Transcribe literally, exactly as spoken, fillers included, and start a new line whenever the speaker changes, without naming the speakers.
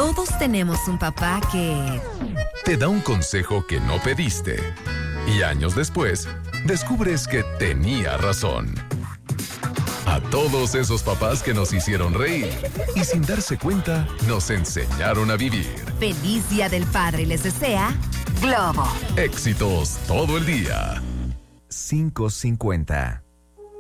Todos tenemos un papá que...
te da un consejo que no pediste. Y años después, descubres que tenía razón. A todos esos papás que nos hicieron reír y sin darse cuenta, nos enseñaron a vivir.
Feliz Día del Padre les desea Globo.
Éxitos todo el día.
cinco cincuenta.